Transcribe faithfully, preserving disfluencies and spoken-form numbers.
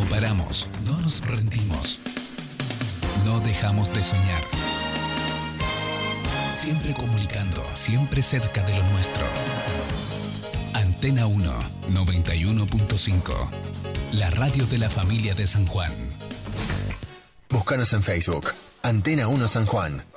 No paramos, no nos rendimos. No dejamos de soñar. Siempre comunicando, siempre cerca de lo nuestro. Antena uno, noventa y uno punto cinco. La radio de la familia de San Juan. Búscanos en Facebook. Antena uno San Juan.